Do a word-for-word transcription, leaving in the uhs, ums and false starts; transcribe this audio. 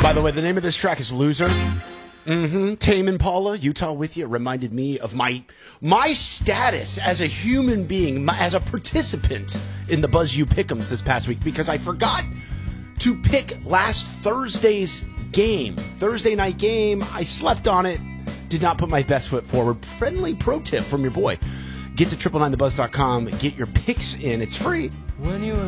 By the way, the name of this track is Loser. Mm-hmm. Tame Impala, Utah with you, reminded me of my my status as a human being, my, as a participant in the Buzz U Pick'ems this past week, because I forgot to pick last Thursday's game. Thursday night game, I slept on it, did not put my best foot forward. Friendly pro tip from your boy. Get to triple nine the buzz dot com, get your picks in. It's free. When you were